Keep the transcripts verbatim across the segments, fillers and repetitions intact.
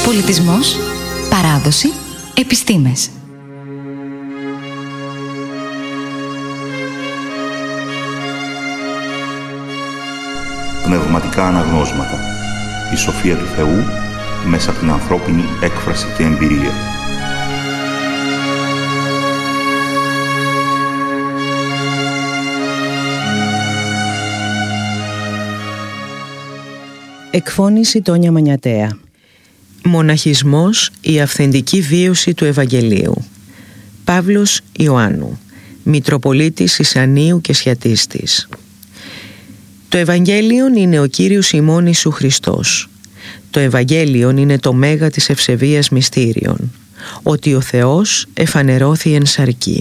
Πολιτισμός, παράδοση, επιστήμες. Πνευματικά αναγνώσματα. Η σοφία του Θεού μέσα από την ανθρώπινη έκφραση και εμπειρία. Εκφώνηση Τόνια Μανιατέα. Μοναχισμός, η αυθεντική βίωση του Ευαγγελίου. Παύλος Ιωάννου, Μητροπολίτης Ισανίου και Σιατίστης. Το Ευαγγέλιον είναι ο Κύριος ημών Ιησού Χριστός. Το Ευαγγέλιον είναι το μέγα της ευσεβίας μυστήριον, ότι ο Θεός εφανερώθη εν σαρκί.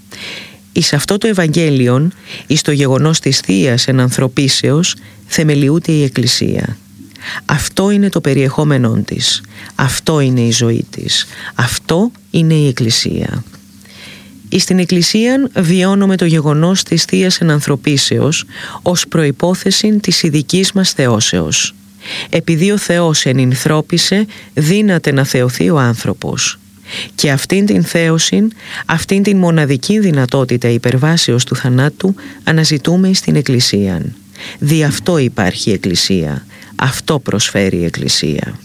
Εις αυτό το Ευαγγέλιον, εις το γεγονός της Θείας ενανθρωπίσεως, θεμελιούται η Εκκλησία. Αυτό είναι το περιεχόμενόν της. Αυτό είναι η ζωή της. Αυτό είναι η Εκκλησία. Εις την Εκκλησίαν βιώνουμε το γεγονός της Θείας ενανθρωπίσεως ως προϋπόθεση της ειδικής μας θεώσεως. Επειδή ο Θεός ενυνθρώπισε, δύναται να θεωθεί ο άνθρωπος. Και αυτήν την θέωσιν, αυτήν την μοναδική δυνατότητα υπερβάσεως του θανάτου αναζητούμε στην Εκκλησίαν. Δι' αυτό υπάρχει η Εκκλησία. Αυτό προσφέρει η Εκκλησία.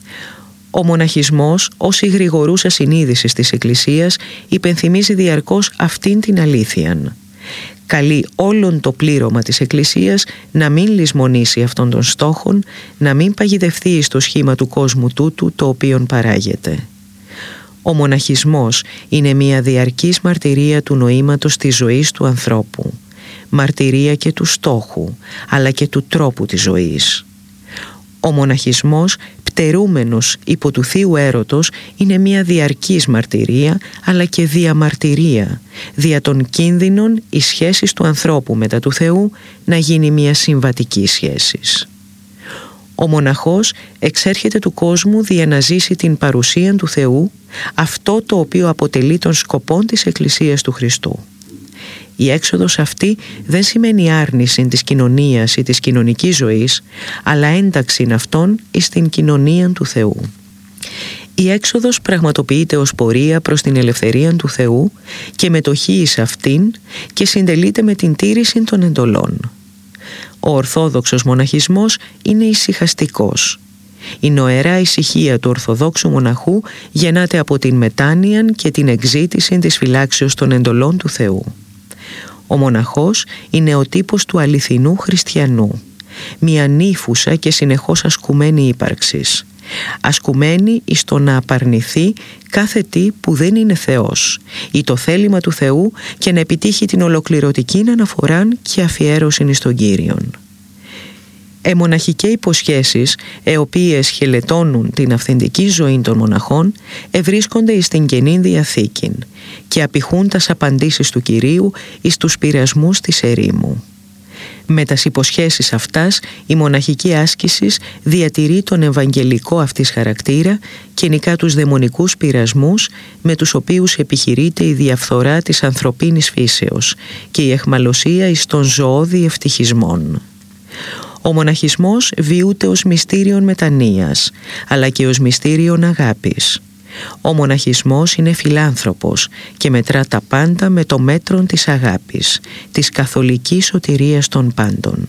Ο μοναχισμός, ως η γρηγορούσα συνείδηση της Εκκλησίας, υπενθυμίζει διαρκώς αυτήν την αλήθειαν. Καλεί όλον το πλήρωμα της Εκκλησίας να μην λησμονήσει αυτών των στόχων, να μην παγιδευτεί στο σχήμα του κόσμου τούτου το οποίον παράγεται. Ο μοναχισμός είναι μια διαρκής μαρτυρία του νοήματος της ζωής του ανθρώπου, μαρτυρία και του στόχου, αλλά και του τρόπου της ζωής. Ο μοναχισμός, πτερούμενος υπό του θείου έρωτος, είναι μια διαρκής μαρτυρία, αλλά και διαμαρτυρία, δια των κίνδυνων οι σχέσεις του ανθρώπου μετά του Θεού να γίνει μια συμβατική σχέσης. Ο μοναχός εξέρχεται του κόσμου δια να ζήσει την παρουσία του Θεού, αυτό το οποίο αποτελεί τον σκοπό της Εκκλησίας του Χριστού. Η έξοδος αυτή δεν σημαίνει άρνηση της κοινωνίας ή της κοινωνικής ζωής, αλλά ένταξη αυτών εις την κοινωνία του Θεού. Η έξοδος πραγματοποιείται ως πορεία προς την ελευθερία του Θεού και μετοχή εις αυτήν και συντελείται με την τήρηση των εντολών. Ο ορθόδοξος μοναχισμός είναι ησυχαστικός. Η νοερά ησυχία του ορθοδόξου μοναχού γεννάται από την μετάνοια και την εξήτηση της φυλάξεως των εντολών του Θεού. Ο μοναχός είναι ο τύπος του αληθινού χριστιανού, μια νύφουσα και συνεχώς ασκουμένη ύπαρξης, ασκουμένη εις το να απαρνηθεί κάθε τι που δεν είναι Θεός ή το θέλημα του Θεού και να επιτύχει την ολοκληρωτική αναφορά και αφιέρωση εις τον Κύριον. Εμοναχικές υποσχέσεις, οι οποίες χελετώνουν την αυθεντική ζωή των μοναχών, ευρίσκονται εις την Καινή Διαθήκην και απηχούν τας απαντήσεις του Κυρίου εις τους πειρασμούς της ερήμου. Με τας υποσχέσεις αυτάς, η μοναχική άσκηση διατηρεί τον ευαγγελικό αυτής χαρακτήρα και νικά τους δαιμονικούς πειρασμούς με τους οποίους επιχειρείται η διαφθορά της ανθρωπίνης φύσεως και η αιχμαλωσία εις των ζωώδη ευτυχισμών. Ο μοναχισμός βιούται ως μυστήριον μετανοίας, αλλά και ως μυστήριον αγάπης. Ο μοναχισμός είναι φιλάνθρωπος και μετρά τα πάντα με το μέτρον της αγάπης, της καθολικής σωτηρίας των πάντων.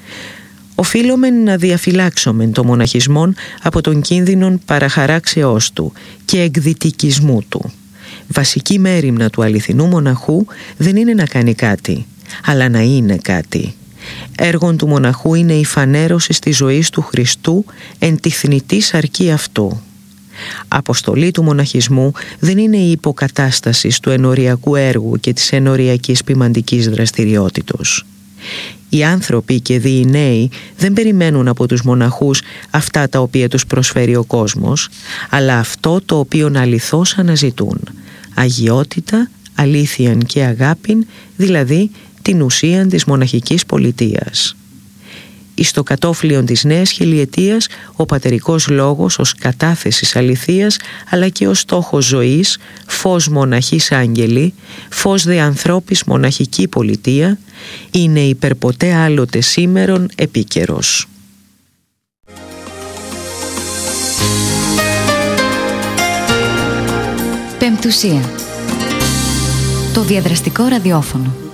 Οφείλομεν να διαφυλάξομεν το μοναχισμόν από τον κίνδυνον παραχαράξεώς του και εκδυτικισμού του. Βασική μέριμνα του αληθινού μοναχού δεν είναι να κάνει κάτι, αλλά να είναι κάτι. Έργον του μοναχού είναι η φανέρωση της ζωής του Χριστού εν τη θνητή σαρκή αυτού. Αποστολή του μοναχισμού δεν είναι η υποκατάσταση του ενοριακού έργου και της ενοριακής ποιμαντικής δραστηριότητος. Οι άνθρωποι και δι' οι νέοι δεν περιμένουν από τους μοναχούς αυτά τα οποία τους προσφέρει ο κόσμος, αλλά αυτό το οποίο αληθώς αναζητούν: αγιότητα, αλήθειαν και αγάπην, δηλαδή την ουσίαν της μοναχικής πολιτείας. Εις το κατόφλιον της νέας χιλιετίας, ο πατερικός λόγος ως κατάθεσης αληθείας, αλλά και ως στόχος ζωής, φως μοναχής άγγελη, φως δε ανθρώπης μοναχική πολιτεία, είναι υπερποτέ άλλοτε σήμερον επίκαιρος. Πεμπτουσία. Το διαδραστικό ραδιόφωνο.